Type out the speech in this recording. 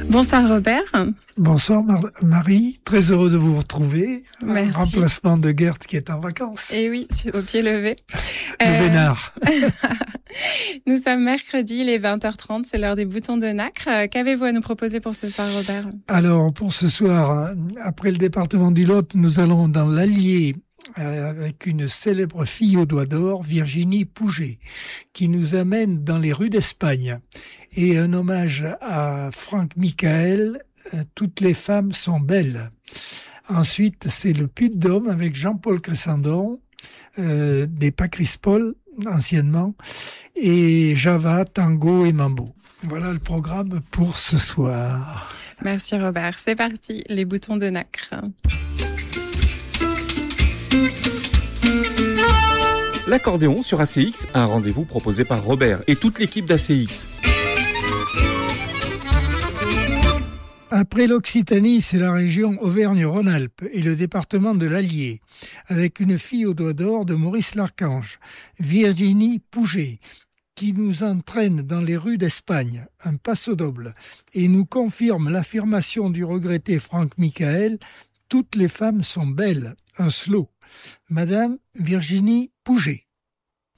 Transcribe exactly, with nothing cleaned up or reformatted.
Bonsoir Robert. Bonsoir Mar- Marie, très heureux de vous retrouver. Merci. En remplacement de Gert qui est en vacances. Et oui, au pied levé. Le euh... vénard. Nous sommes mercredi, il est vingt heures trente, c'est l'heure des boutons de nacre. Qu'avez-vous à nous proposer pour ce soir, Robert ? Alors, pour ce soir, après le département du Lot, nous allons dans l'Allier avec une célèbre fille aux doigts d'or, Virginie Pouget, qui nous amène dans les rues d'Espagne. Et un hommage à Franck Michael, toutes les femmes sont belles. Ensuite, c'est le Puy-de-Dôme avec Jean-Paul Cressandon, euh, des Pacrispol, anciennement, et Java, Tango et Mambo. Voilà le programme pour ce soir. Merci Robert. C'est parti, les boutons de nacre. L'accordéon sur A C X, un rendez-vous proposé par Robert et toute l'équipe d'A C X. Après l'Occitanie, c'est la région Auvergne-Rhône-Alpes et le département de l'Allier, avec une fille aux doigts d'or de Maurice Larchange, Virginie Pouget, qui nous entraîne dans les rues d'Espagne, un passo doble, et nous confirme l'affirmation du regretté Franck Michael, toutes les femmes sont belles, un slow. Madame Virginie Pouget.